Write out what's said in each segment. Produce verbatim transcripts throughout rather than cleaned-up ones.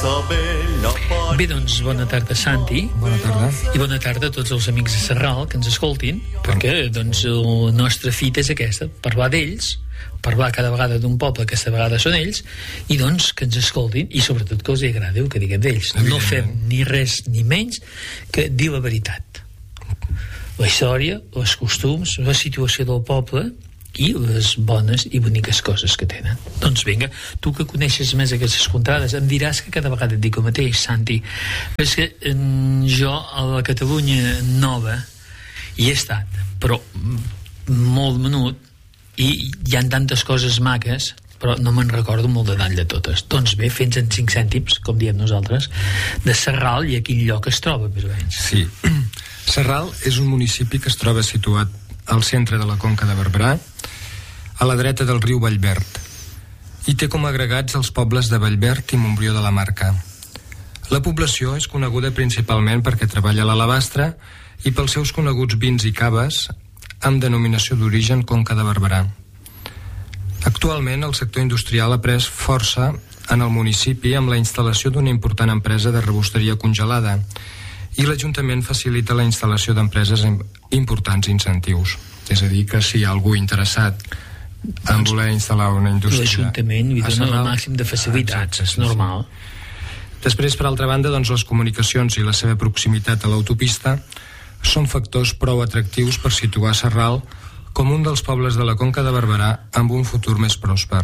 Bé, doncs, bona tarda, Santi. Bona tarda. I bona tarda a tots els amics de Sarral que ens escoltin, perquè, doncs, la nostra fita és aquesta, parlar d'ells, parlar cada vegada d'un poble, aquesta vegada són ells, i doncs que ens escoltin, i sobretot que els agradi el que diguem d'ells. No fem ni res ni menys que dir la veritat. La història, els costums, la situació del poble i les bones i boniques coses que tenen. Doncs vinga, tu que coneixes més aquestes contrades, em diràs que cada vegada et dic el mateix, Santi, però és que eh, jo a la Catalunya nova hi he estat, però molt menut, i hi ha tantes coses maques, però no me'n recordo molt detall de totes. Doncs bé, fins en cinc cèntims, com diem nosaltres, de Sarral i a quin lloc es troba, més o menys. Sí. Sarral és un municipi que es troba situat al centre de la Conca de Barberà, a la dreta del riu Vallverd, i té com a agregats els pobles de Vallverd i Montbrió de la Marca. La població és coneguda principalment perquè treballa a l'alabastre i pels seus coneguts vins i caves amb denominació d'origen Conca de Barberà. Actualment el sector industrial ha pres força en el municipi amb la instal·lació d'una important empresa de rebosteria congelada, i l'Ajuntament facilita la instal·lació d'empreses amb importants incentius. És a dir, que si hi ha algú interessat en voler instal·lar una indústria... L'Ajuntament li dona el màxim de facilitats, és normal. Després, per altra banda, doncs, les comunicacions i la seva proximitat a l'autopista són factors prou atractius per situar Sarral com un dels pobles de la Conca de Barberà amb un futur més pròsper.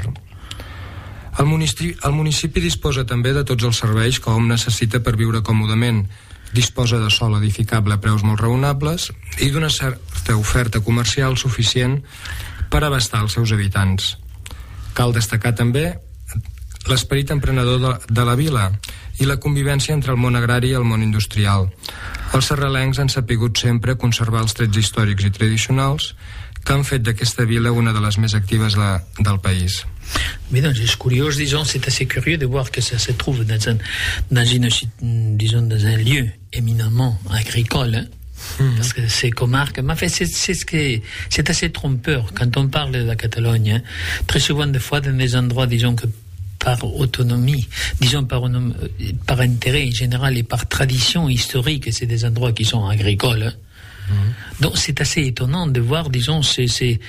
El municipi, el municipi disposa també de tots els serveis que hom necessita per viure còmodament. Disposa de sòl edificable a preus molt raonables i d'una certa oferta comercial suficient per abastar els seus habitants. Cal destacar també l'esperit emprenedor de, de la vila i la convivència entre el món agrari i el món industrial. Els sarralencs han sapigut sempre conservar els trets històrics i tradicionals que han fet d'aquesta vila una de les més actives de, del país. Mais donc, c'est curieux, disons, c'est assez curieux de voir que ça se trouve dans un, dans une, disons, dans un lieu éminemment agricole, hein, mmh. Parce que ces comarques, mais en fait, c'est, c'est, ce que, c'est assez trompeur quand on parle de la Catalogne, hein, très souvent, des fois, dans des endroits, disons, que par autonomie, disons par, par intérêt général et par tradition historique, c'est des endroits qui sont agricoles, hein. Mmh. Donc, c'est assez étonnant de voir, disons, ces, ces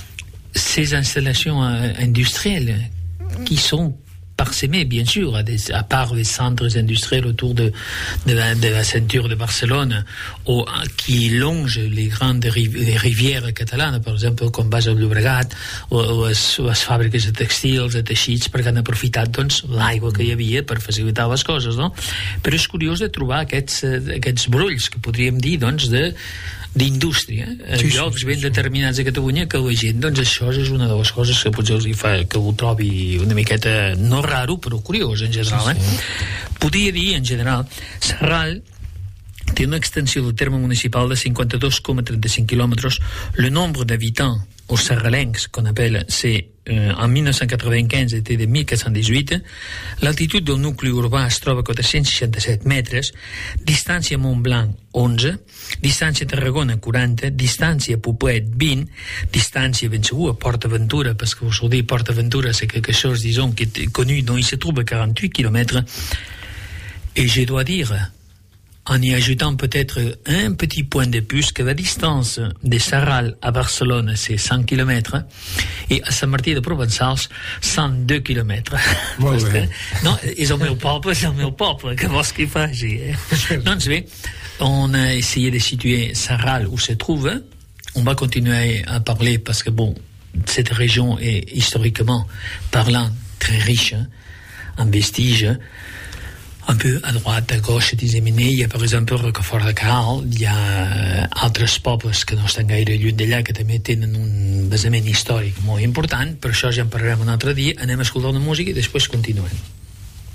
ces installations industrielles qui sont parsemées, bien sûr, à, des, à part les centres industriels autour de, de, la, de la ceinture de Barcelone, ou, qui longent les grandes riv les rivières catalanes, per exemple, com Bas del Llobregat, o, o les, les fàbriques de textils, de teixits, perquè han aprofitat doncs, l'aigua que hi havia per facilitar les coses, no? Però és curiós de trobar aquests, aquests brolls, que podríem dir, doncs, de d'indústria, en sí, llocs sí, ben sí. determinats a Catalunya, que la gent, doncs això és una de les coses que potser els hi fa que ho trobi una miqueta, no raro, però curiós en general, sí, sí. eh? Podria dir, en general, Sarral té una extensió del terme municipal de cinquanta-dos coma trenta-cinc quilòmetres. Le nombre d'habitants aux sarralencs, qu'on appelle, c'est euh, en mille neuf cent quatre-vingt-quinze était de mille quatre cent dix-huit. L'altitud del nucli urbà es troba a quatre-cents seixanta-set metres, distància Montblanc onze, distància Tarragona quaranta, distància Poblet vint, distància ben segur a PortAventura, parce que vous savez, PortAventura c'est quelque chose, disons, qui est connu, dont il se trouve à quarante-huit kilomètres. Et je dois dire, en y ajoutant peut-être un petit point de plus, que la distance de Sarral à Barcelone, c'est cent kilomètres, et a Sant Martí de Provençals, cent deux kilomètres. Molt bé. No, és el meu poble, és el meu poble, que vols que hi faci, eh? Doncs bé, on a essayé de situer Sarral où se trouve. On va continuer à parler parce que, bon, cette région est historiquement parlant très riche, hein, en vestiges, un peu à droite, à gauche, disséminés. Il y a, per exemple, Rocafort de Cal, hi ha altres pobles que no estan gaire lluny d'allà, que també tenen un basament històric molt important, per això ja en parlarem un altre dia. Anem a escoltar una música i després continuem.